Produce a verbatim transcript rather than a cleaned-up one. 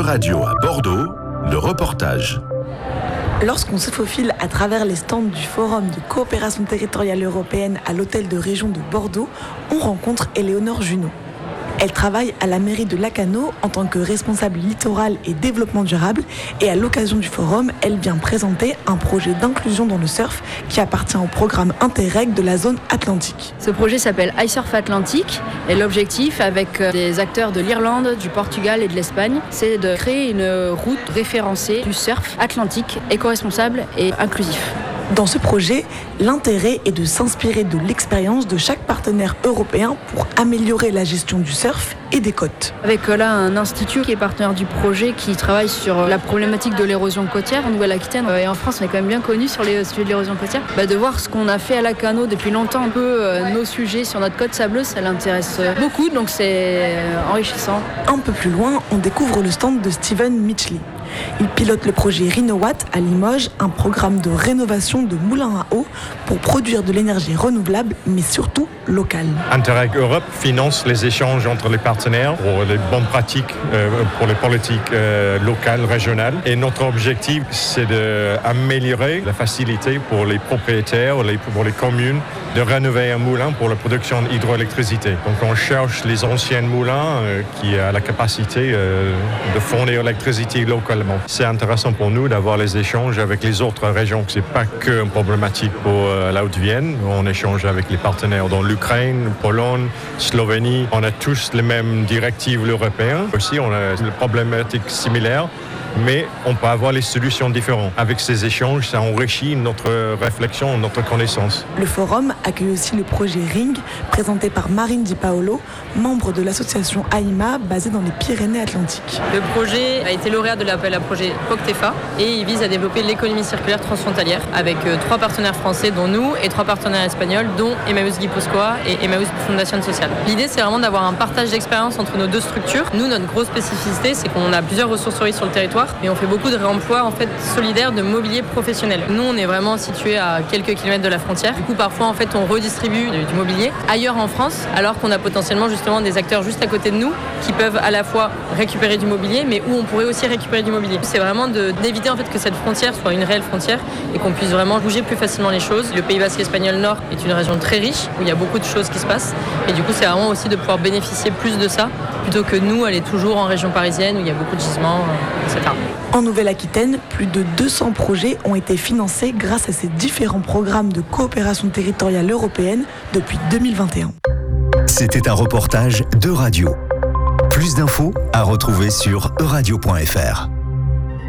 Euradio à Bordeaux, le reportage. Lorsqu'on se faufile à travers les stands du Forum de coopération territoriale européenne à l'hôtel de région de Bordeaux, on rencontre Éléonore Junot. Elle travaille à la mairie de Lacanau en tant que responsable littoral et développement durable et à l'occasion du forum, elle vient présenter un projet d'inclusion dans le surf qui appartient au programme Interreg de la zone Atlantique. Ce projet s'appelle iSurf Atlantique et l'objectif avec des acteurs de l'Irlande, du Portugal et de l'Espagne, c'est de créer une route référencée du surf atlantique, éco-responsable et inclusif. Dans ce projet, l'intérêt est de s'inspirer de l'expérience de chaque partenaire européen pour améliorer la gestion du surf et des côtes. Avec là un institut qui est partenaire du projet qui travaille sur la problématique de l'érosion côtière en Nouvelle-Aquitaine et en France on est quand même bien connu sur les sujets de l'érosion côtière. Bah, de voir ce qu'on a fait à Lacanau depuis longtemps, un peu euh, nos sujets sur notre côte sableuse, ça l'intéresse beaucoup donc c'est euh, enrichissant. Un peu plus loin, on découvre le stand de Steven Mitchley. Il pilote le projet Renowatt à Limoges, un programme de rénovation de moulins à eau pour produire de l'énergie renouvelable, mais surtout locale. Interreg Europe finance les échanges entre les partenaires pour les bonnes pratiques, euh, pour les politiques euh, locales, régionales. Et notre objectif, c'est d'améliorer la facilité pour les propriétaires, les, pour les communes, de rénover un moulin pour la production d'hydroélectricité. Donc on cherche les anciens moulins euh, qui ont la capacité euh, de fournir l'électricité localement. C'est intéressant pour nous d'avoir les échanges avec les autres régions. Ce n'est pas qu'une problématique pour euh, la Haute-Vienne. On échange avec les partenaires dans l'Ukraine, Pologne, Slovénie. On a tous les mêmes directives européennes. Aussi, on a des problématiques similaires. Mais on peut avoir les solutions différentes. Avec ces échanges, ça enrichit notre réflexion, notre connaissance. Le forum accueille aussi le projet Ring, présenté par Marine Di Paolo, membre de l'association A I M A, basée dans les Pyrénées-Atlantiques. Le projet a été lauréat de l'appel à projet POCTEFA et il vise à développer l'économie circulaire transfrontalière avec trois partenaires français, dont nous, et trois partenaires espagnols, dont Emmaüs Guipúzcoa et Emmaüs Fundación Social. L'idée, c'est vraiment d'avoir un partage d'expérience entre nos deux structures. Nous, notre grosse spécificité, c'est qu'on a plusieurs ressourceries sur le territoire, mais on fait beaucoup de réemploi en fait solidaire de mobilier professionnel. Nous, on est vraiment situé à quelques kilomètres de la frontière. Du coup, parfois, en fait, on redistribue du mobilier ailleurs en France, alors qu'on a potentiellement justement des acteurs juste à côté de nous qui peuvent à la fois récupérer du mobilier, mais où on pourrait aussi récupérer du mobilier. C'est vraiment de, d'éviter en fait que cette frontière soit une réelle frontière et qu'on puisse vraiment bouger plus facilement les choses. Le Pays Basque espagnol Nord est une région très riche où il y a beaucoup de choses qui se passent. Et du coup, c'est vraiment aussi de pouvoir bénéficier plus de ça plutôt que nous aller toujours en région parisienne où il y a beaucoup de gisements, et cetera. En Nouvelle-Aquitaine, plus de deux cents projets ont été financés grâce à ces différents programmes de coopération territoriale européenne depuis deux mille vingt et un. C'était un reportage d'Euradio. Plus d'infos à retrouver sur euradio point f r.